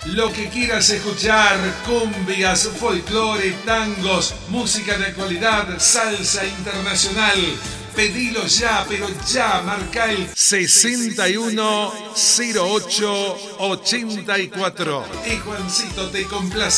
Lo que quieras escuchar, cumbias, folclore, tangos, música de actualidad, salsa internacional. Pedilo ya, pero ya, marca el 610884. Y Juancito te complace.